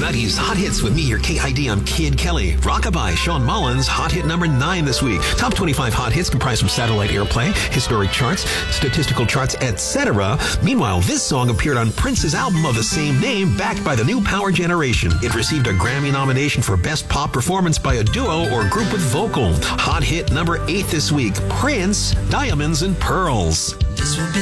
90s Hot Hits with me, your KID. I'm Kid Kelly. Rockabye, Sean Mullins, hot hit number 9 this week. Top 25 hot hits comprised from satellite airplay, historic charts, statistical charts, etc. Meanwhile, this song appeared on Prince's album of the same name, backed by the new Power Generation. It received a Grammy nomination for Best Pop Performance by a Duo or Group with Vocal. Hot hit number 8 this week, Prince, Diamonds and Pearls.